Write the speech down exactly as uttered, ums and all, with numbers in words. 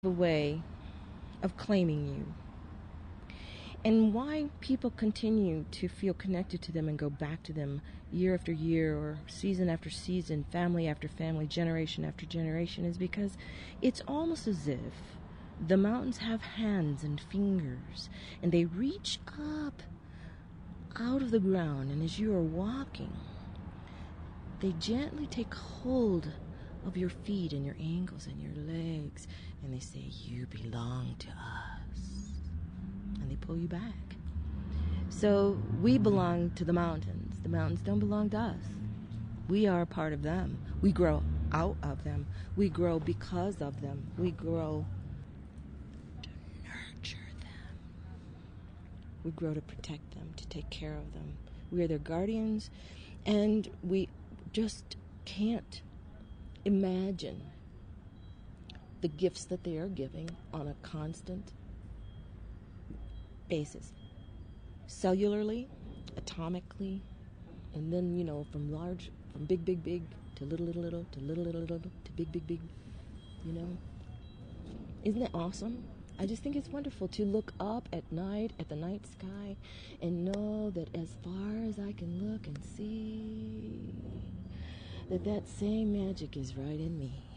a way of claiming you, and why people continue to feel connected to them and go back to them year after year or season after season, family after family, generation after generation, is because it's almost as if the mountains have hands and fingers, and they reach up out of the ground, and as you are walking, they gently take hold of your feet and your ankles and your legs, and they say, "You belong to us." And they pull you back. So we belong to the mountains. The mountains don't belong to us. We are a part of them. We grow out of them. We grow because of them. We grow to nurture them. We grow to protect them, to take care of them. We are their guardians, and we just can't imagine the gifts that they are giving on a constant basis, cellularly, atomically, and then, you know, from large, from big, big, big, to little, little, little, to little, little, little, to big, big, big, you know. Isn't it awesome? I just think it's wonderful to look up at night, at the night sky, and know that as far as I can look and see, that that same magic is right in me.